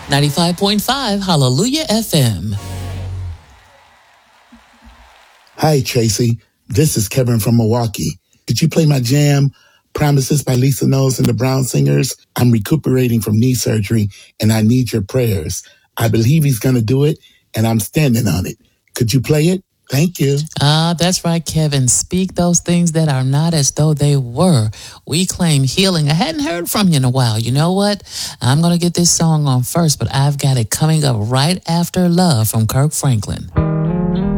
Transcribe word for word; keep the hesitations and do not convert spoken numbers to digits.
ninety-five point five Hallelujah F M. Hi, Tracy. This is Kevin from Milwaukee. Could you play my jam, Promises by Lisa Knowles and the Brown Singers? I'm recuperating from knee surgery, and I need your prayers. I believe he's going to do it, and I'm standing on it. Could you play it? Thank you. Ah, that's right, Kevin. Speak those things that are not as though they were. We claim healing. I hadn't heard from you in a while. You know what? I'm going to get this song on first, but I've got it coming up right after Love from Kirk Franklin.